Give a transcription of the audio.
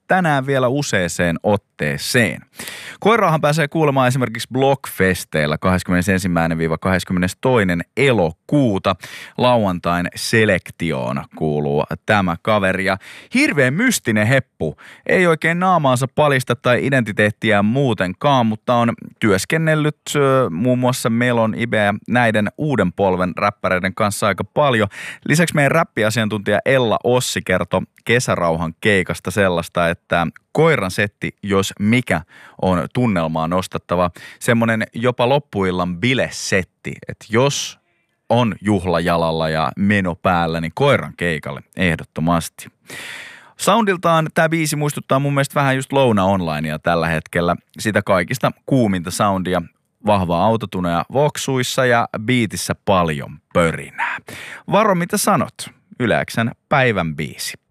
tänään vielä useeseen otteeseen. Koiraahan pääsee kuulemaan esimerkiksi Blockfesteillä 21.–22. elokuuta. Lauantain selektioon kuuluu tämä kaveri. Ja hirveän mystinen heppu. Ei oikein naamaansa palista tai identiteettiään muutenkaan, mutta on työskennellyt muun muassa Melon, Ibe ja näiden uuden polven räppäreiden kanssa aika paljon. Lisäksi meidän räppiasiantuntija Ella Ossi kertoi Kesärauhan keikasta sellaista, että koiran setti, jos mikä, on tunnelmaa nostattava. Semmoinen jopa loppuillan bilesetti, että jos on juhla jalalla ja meno päällä, niin koiran keikalle ehdottomasti. Soundiltaan tämä biisi muistuttaa mun mielestä vähän just Louna Onlinea tällä hetkellä. Sitä kaikista kuuminta soundia, vahvaa autotunea voksuissa ja biitissä paljon pörinää. Varo mitä sanot, Yle X:n päivän biisi.